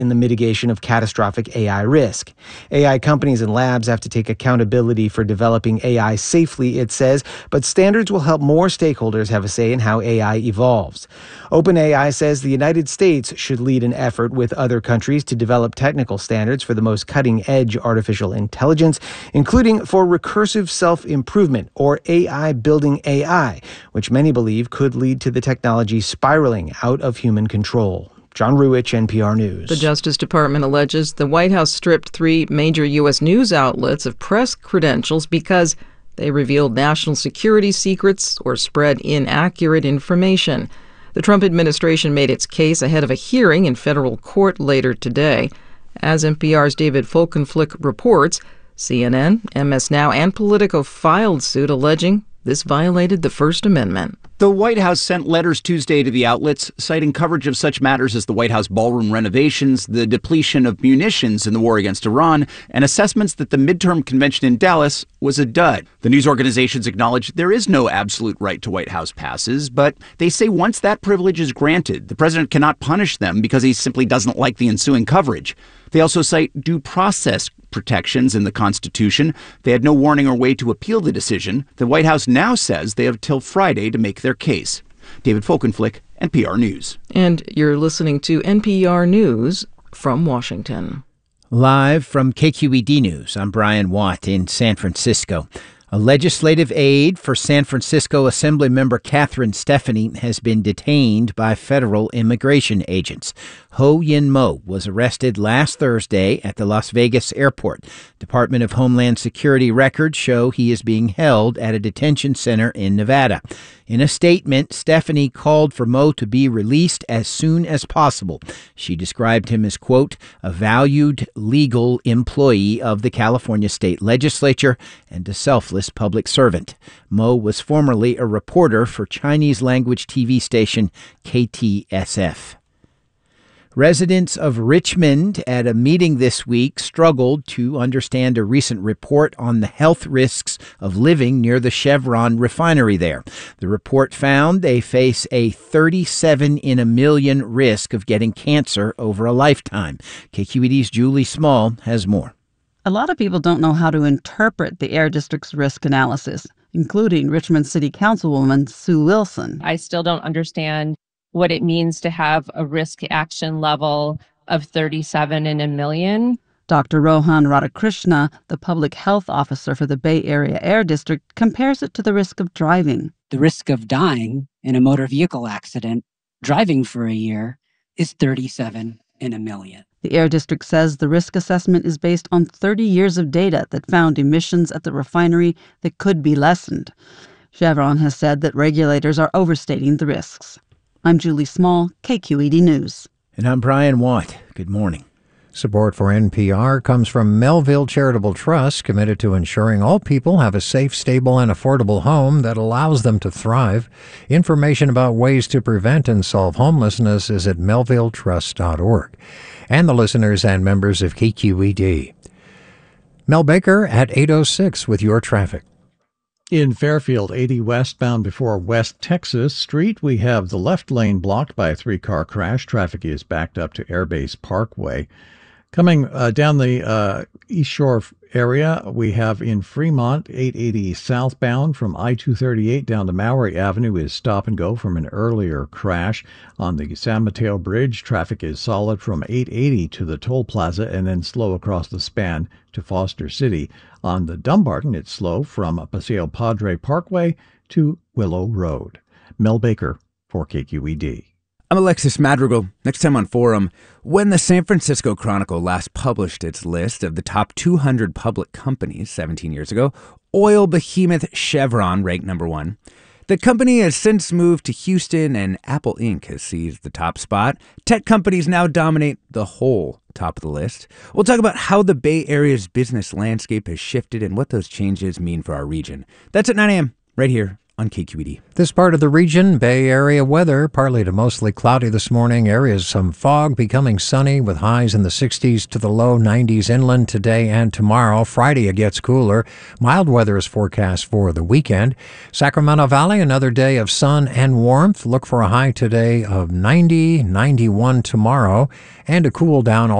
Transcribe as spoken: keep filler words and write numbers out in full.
in the mitigation of catastrophic A I risk. A I companies and labs have to take accountability for developing A I safely, it says, but standards will help more stakeholders have a say in how A I evolves. OpenAI says the United States should lead an effort with other countries to develop technical standards for the most cutting-edge artificial intelligence, including for recursive self-improvement, or A I building A I, which many believe could lead to the technology spiraling out of human control. John Ruwitch, N P R News. The Justice Department alleges the White House stripped three major U S news outlets of press credentials because they revealed national security secrets or spread inaccurate information. The Trump administration made its case ahead of a hearing in federal court later today. As N P R's David Folkenflik reports, C N N, M S Now, and Politico filed suit alleging this violated the First Amendment. The White House sent letters Tuesday to the outlets, citing coverage of such matters as the White House ballroom renovations, the depletion of munitions in the war against Iran, and assessments that the midterm convention in Dallas was a dud. The news organizations acknowledge there is no absolute right to White House passes, but they say once that privilege is granted, the president cannot punish them because he simply doesn't like the ensuing coverage. They also cite due process protections in the Constitution. They had no warning or way to appeal the decision. The White House now says they have till Friday to make their case. David Folkenflik, N P R News. And you're listening to N P R News from Washington. Live from K Q E D News, I'm Brian Watt in San Francisco. A legislative aide for San Francisco Assemblymember Catherine Stefani has been detained by federal immigration agents. Ho Yin Mo was arrested last Thursday at the Las Vegas airport. Department of Homeland Security records show he is being held at a detention center in Nevada. In a statement, Stefani called for Mo to be released as soon as possible. She described him as, quote, a valued legal employee of the California state legislature and a selfless public servant. Mo was formerly a reporter for Chinese language T V station K T S F. Residents of Richmond at a meeting this week struggled to understand a recent report on the health risks of living near the Chevron refinery there. The report found they face a thirty-seven in a million risk of getting cancer over a lifetime. K Q E D's Julie Small has more. A lot of people don't know how to interpret the Air District's risk analysis, including Richmond City Councilwoman Sue Wilson. I still don't understand what it means to have a risk action level of thirty-seven in a million. Doctor Rohan Radhakrishna, the public health officer for the Bay Area Air District, compares it to the risk of driving. The risk of dying in a motor vehicle accident, driving for a year, is thirty-seven in a million. The Air District says the risk assessment is based on thirty years of data that found emissions at the refinery that could be lessened. Chevron has said that regulators are overstating the risks. I'm Julie Small, K Q E D News. And I'm Brian Watt. Good morning. Support for N P R comes from Melville Charitable Trust, committed to ensuring all people have a safe, stable, and affordable home that allows them to thrive. Information about ways to prevent and solve homelessness is at melville trust dot org. And the listeners and members of K Q E D. Mel Baker at eight oh six with your traffic. In Fairfield, eighty westbound before West Texas Street, we have the left lane blocked by a three-car crash. Traffic is backed up to Airbase Parkway. Coming uh, down the uh, East Shore area, we have in Fremont, eight eighty southbound from I two thirty-eight down to Maury Avenue is stop and go from an earlier crash. On the San Mateo Bridge, traffic is solid from eight eighty to the toll plaza and then slow across the span to Foster City. On the Dumbarton, it's slow from Paseo Padre Parkway to Willow Road. Mel Baker for K Q E D. I'm Alexis Madrigal. Next time on Forum, when the San Francisco Chronicle last published its list of the top two hundred public companies seventeen years ago, oil behemoth Chevron ranked number one. The company has since moved to Houston, and Apple Incorporated has seized the top spot. Tech companies now dominate the whole top of the list. We'll talk about how the Bay Area's business landscape has shifted and what those changes mean for our region. That's at nine a.m. right here on K Q E D. This part of the region, Bay Area weather, partly to mostly cloudy this morning. Areas some fog, becoming sunny with highs in the sixties to the low nineties inland today and tomorrow. Friday it gets cooler. Mild weather is forecast for the weekend. Sacramento Valley, another day of sun and warmth. Look for a high today of ninety, ninety-one tomorrow, and a cool down